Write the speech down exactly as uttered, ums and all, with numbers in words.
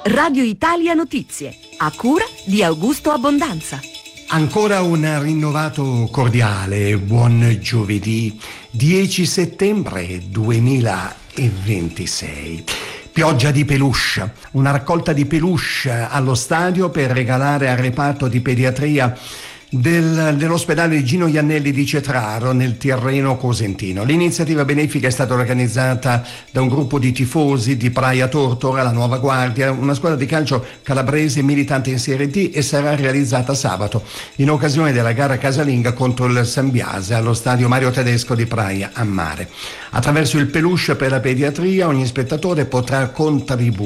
Radio Italia Notizie, a cura di Augusto Abbondanza. Ancora un rinnovato cordiale buon giovedì dieci settembre duemilaventisei. Pioggia di peluche, una raccolta di peluche allo stadio per regalare al reparto di pediatria Del, dell'ospedale Gino Iannelli di Cetraro nel Tirreno Cosentino. L'iniziativa benefica è stata organizzata da un gruppo di tifosi di Praia Tortora, la Nuova Guardia, una squadra di calcio calabrese militante in Serie D, e sarà realizzata sabato in occasione della gara casalinga contro il San Biase allo stadio Mario Tedesco di Praia a Mare. Attraverso il peluche per la pediatria ogni spettatore potrà contribuire